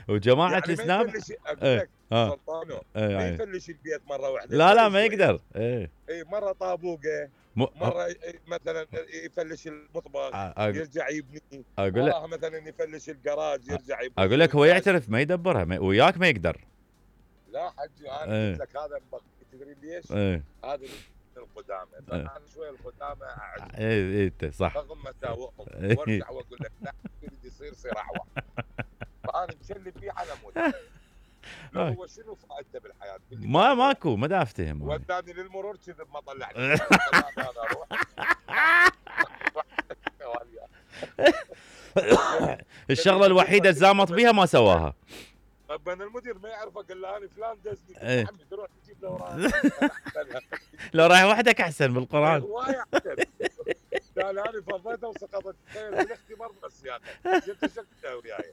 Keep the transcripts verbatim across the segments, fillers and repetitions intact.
وجماعه يعني ما السناب. يفلش اقول ايه لك اه سلطانو، ايه ما يعني. يفلش البيت مره واحده، لا لا شوي ما شوي. يقدر. ايه اي مره طابوقه، م... مره ي- مثلا يفلش المطبخ أ... يرجع يبني، اقول لك وراها مثلا يفلش الجراج يرجع اقول يبني لك هو ويطالع. يعترف ما يدبرها، ما... وياك ما يقدر. لا حجي انا قلت ايه لك هذا مبغي، تدري ليش؟ ايه هذا من القدامى، ايه فانا شوي القدامى اعزهم ايه, إيه... إنت صح. رغم مساوئهم، إيه. وارجع واقول لك لا يريد يصير صير احوى، فانا مشلي فيه على مود. لو آه. هو شنو فائدته بالحياه؟ قل لي ما فائده ماكو، واحده. ما دا افتهم أنا. وداني للمرور كذب ما طلعني من القدامى، انا اروح. الشغله الوحيده الزامط بيها ما سواها. طب انا المدير ما يعرف، اقول له انا فلان دزني، قلت ايه يا عمي تروح تجيب له اوراق. لو رايح وحدك احسن بالقران. هوايه احسن. قال انا فضيته وسقطت تخيل بالاختبار بالسياقه، قلت ايش تسوي وياي؟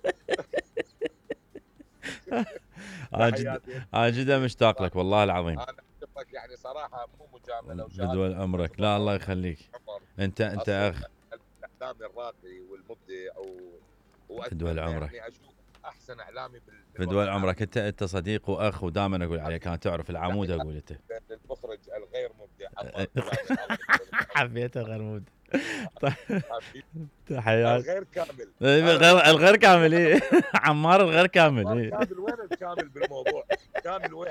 انا جد انا جدا مشتاق لك والله العظيم. انا اشوفك يعني صراحه مو مجامله بدول وشهاده عمرك، لا الله يخليك. انت انت اخ. الاعلامي الراقي والمبدع و... بدول واتمنى عمرك، يعني اشوف احسن اعلامي بال... بدول عمرك. انت انت صديق واخ ودائما اقول عليك، كان تعرف العمود اقول انت. المخرج الغير مبدع حبيته غير مود. طيب الغير تحيات. كامل، الغير الغير كامل ايه. عمار الغير كامل عمار ايه. كامل، وين الكامل بالموضوع؟ كامل وين؟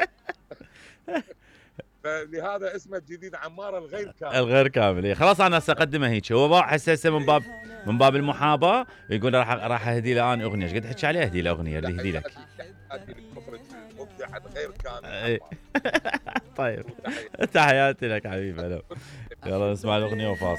فلهذا اسمه الجديد عمار الغير كامل. الغير كامل ايه. خلاص انا هسه هيك، هو هسه هسه من باب من باب المحاباه يقول راح راح اهدي له انا اغنيه. ايش قد تحكي عليه؟ اهدي له اغنيه اللي يهدي لك. تحياتي للمخرج المبدع الغير كامل ايه. عمار. طيب تحياتي لك حبيبي. يلا نسمع الاغنيه وفاصل.